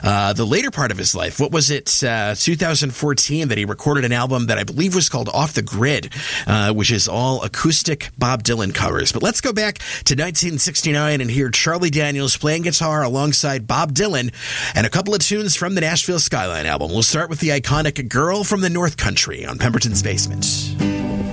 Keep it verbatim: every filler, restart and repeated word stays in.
uh, the later part of his life. What was it, uh, two thousand fourteen, that he recorded an album that I believe was called Off the Grid, uh, which is all acoustic Bob Dylan covers. But let's go back to nineteen sixty-nine and hear Charlie Daniels playing guitar alongside Bob Dylan and a couple of tunes from the Nashville Skyline album. We'll start with the iconic Girl from the North Country on Pemberton's Basement.